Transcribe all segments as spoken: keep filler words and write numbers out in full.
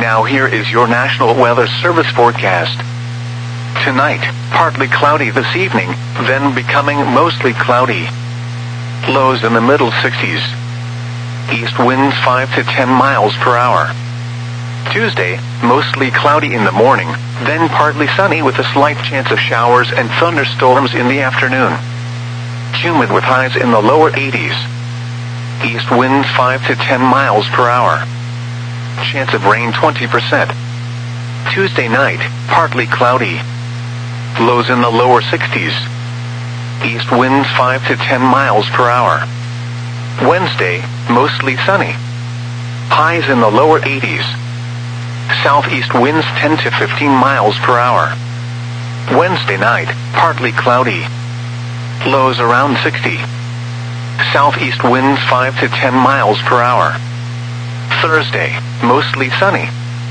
Now here is your National Weather Service forecast. Tonight, partly cloudy this evening, then becoming mostly cloudy. Lows in the middle sixties. East winds five to ten miles per hour. Tuesday, mostly cloudy in the morning, then partly sunny with a slight chance of showers and thunderstorms in the afternoon. Humid with highs in the lower eighties. East winds five to ten miles per hour. Chance of rain twenty percent. Tuesday night, partly cloudy. Lows in the lower sixties. East winds five to ten miles per hour. Wednesday, mostly sunny. Highs in the lower eighties. Southeast winds ten to fifteen miles per hour. Wednesday night, partly cloudy. Lows around sixty. Southeast winds five to ten miles per hour. Thursday, mostly sunny.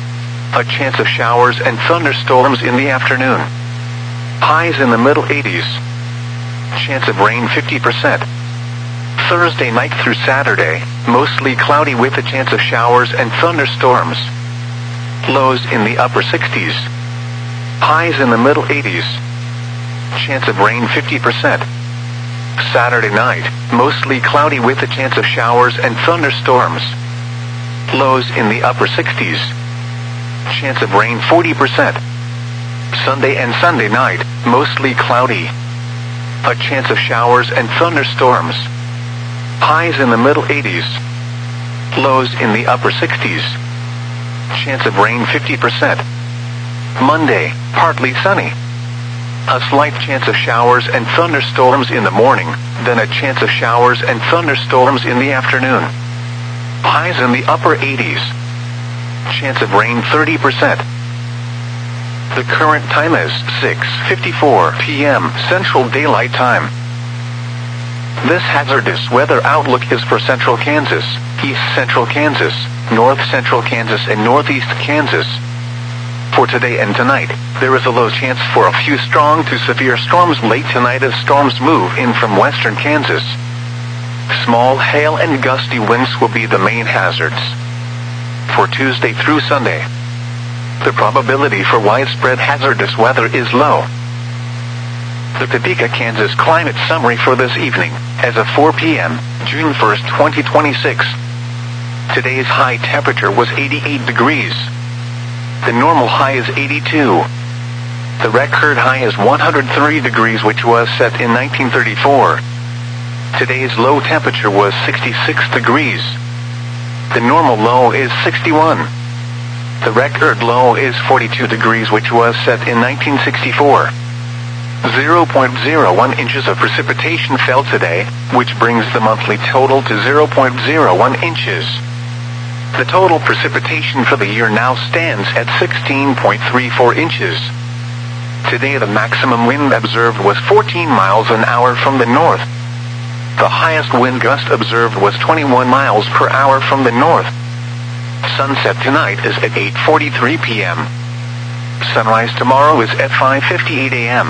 A chance of showers and thunderstorms in the afternoon. Highs in the middle eighties. Chance of rain fifty percent. Thursday night through Saturday, mostly cloudy with a chance of showers and thunderstorms. Lows in the upper sixties. Highs in the middle eighties. Chance of rain fifty percent. Saturday night, mostly cloudy with a chance of showers and thunderstorms. Lows in the upper sixties. Chance of rain forty percent. Sunday and Sunday night, mostly cloudy. A chance of showers and thunderstorms. Highs in the middle eighties. Lows in the upper sixties. Chance of rain fifty percent. Monday, partly sunny. A slight chance of showers and thunderstorms in the morning, then a chance of showers and thunderstorms in the afternoon. Highs in the upper eighties. Chance of rain thirty percent. The current time is six fifty-four p.m. Central Daylight Time. This hazardous weather outlook is for central Kansas, east central Kansas, north central Kansas and northeast Kansas. For today and tonight, there is a low chance for a few strong to severe storms late tonight as storms move in from western Kansas. Small hail and gusty winds will be the main hazards. For Tuesday through Sunday, the probability for widespread hazardous weather is low. The Topeka, Kansas climate summary for this evening, as of four p.m., June first, twenty twenty-six. Today's high temperature was eighty-eight degrees. The normal high is eighty-two. The record high is one hundred three degrees, which was set in nineteen thirty-four. Today's low temperature was sixty-six degrees. The normal low is sixty-one. The record low is forty-two degrees, which was set in nineteen sixty-four. zero point zero one inches of precipitation fell today, which brings the monthly total to zero point zero one inches. The total precipitation for the year now stands at sixteen point three four inches. Today the maximum wind observed was fourteen miles an hour from the north. The highest wind gust observed was twenty-one miles per hour from the north. Sunset tonight is at eight forty-three p.m. Sunrise tomorrow is at five fifty-eight a.m.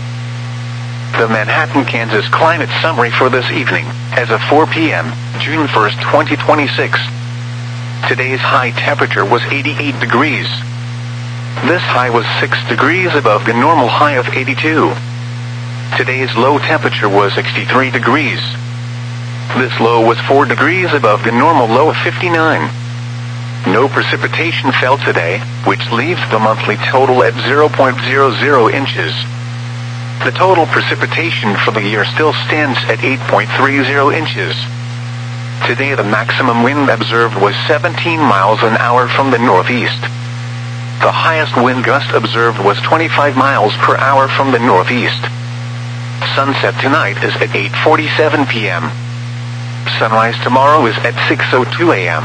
The Manhattan, Kansas climate summary for this evening, as of four p.m., June first, twenty twenty-six. Today's high temperature was eighty-eight degrees. This high was six degrees above the normal high of eighty-two. Today's low temperature was sixty-three degrees. This low was four degrees above the normal low of fifty-nine. No precipitation fell today, which leaves the monthly total at zero point zero zero inches. The total precipitation for the year still stands at eight point three zero inches. Today the maximum wind observed was seventeen miles an hour from the northeast. The highest wind gust observed was twenty-five miles per hour from the northeast. Sunset tonight is at eight forty-seven p.m. Sunrise tomorrow is at six oh two a.m.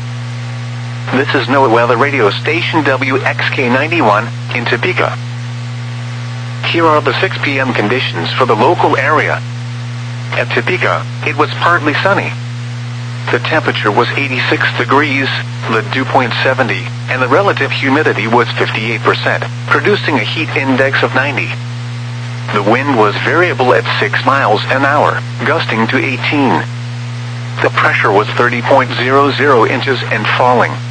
This is NOAA Weather Radio Station W X K ninety-one, in Topeka. Here are the six p.m. conditions for the local area. At Topeka, it was partly sunny. The temperature was eighty-six degrees, the dew point seventy, and the relative humidity was fifty-eight percent, producing a heat index of ninety. The wind was variable at six miles an hour, gusting to eighteen. The pressure was thirty point zero zero inches and falling.